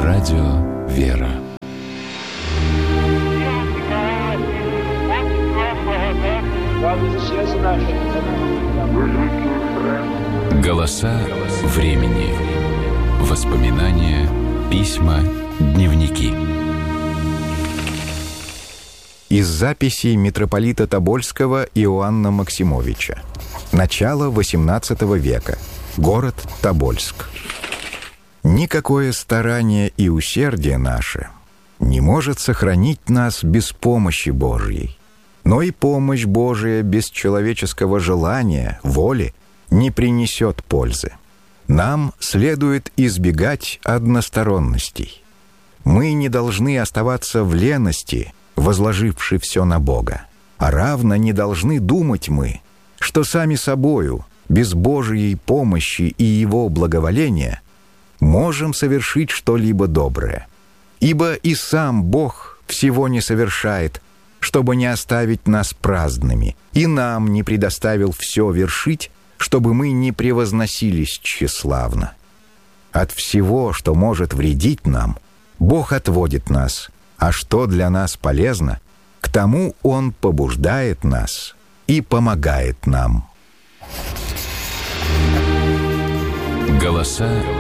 Радио «Вера». Голоса времени. Воспоминания, письма, дневники. Из записей митрополита Тобольского Иоанна Максимовича. Начало XVIII века. Город Тобольск. Никакое старание и усердие наше не может сохранить нас без помощи Божьей. Но и помощь Божия без человеческого желания, воли не принесет пользы. Нам следует избегать односторонностей. Мы не должны оставаться в лености, возложивши все на Бога. А равно не должны думать мы, что сами собою, без Божией помощи и Его благоволения, можем совершить что-либо доброе. Ибо и сам Бог всего не совершает, чтобы не оставить нас праздными, и нам не предоставил все вершить, чтобы мы не превозносились тщеславно. От всего, что может вредить нам, Бог отводит нас, а что для нас полезно, к тому Он побуждает нас и помогает нам. Голоса